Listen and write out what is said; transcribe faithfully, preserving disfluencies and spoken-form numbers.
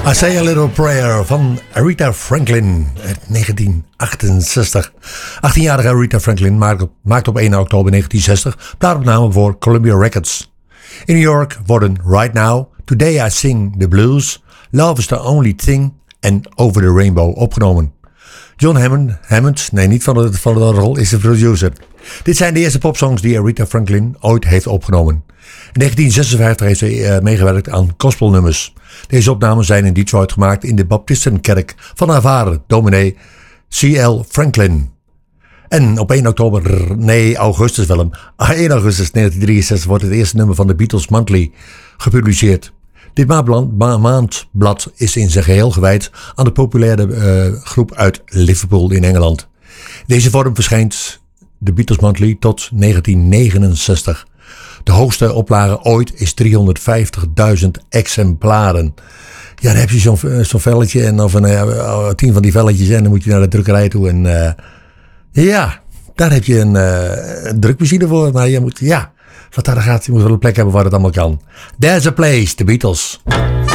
I Say a Little Prayer van Aretha Franklin uit negentien achtenzestig. achttienjarige Aretha Franklin maakte op één oktober negentien zestig plaatopname voor Columbia Records. In New York worden Right Now, Today I Sing the Blues, Love is the Only Thing en Over the Rainbow opgenomen. John Hammond, Hammond nee niet van de, van de rol, is de producer. Dit zijn de eerste popsongs die Aretha Franklin ooit heeft opgenomen. In negentien zesenvijftig heeft ze uh, meegewerkt aan gospelnummers. Deze opnames zijn in Detroit gemaakt in de Baptistenkerk van haar vader, dominee C L Franklin. En op één oktober, nee augustus wel hem, één augustus negentien drieënzestig wordt het eerste nummer van de Beatles Monthly gepubliceerd. Dit maandblad is in zijn geheel gewijd aan de populaire uh, groep uit Liverpool in Engeland. Deze vorm verschijnt de Beatles Monthly tot negentien negenenzestig. De hoogste oplage ooit is driehonderdvijftigduizend exemplaren. Ja, dan heb je zo'n, zo'n velletje en of een uh, tien van die velletjes en dan moet je naar de drukkerij toe. En uh, ja, daar heb je een, uh, een drukmachine voor. Maar je moet, ja, wat daar gaat, je moet wel een plek hebben waar het allemaal kan. There's a place, de Beatles.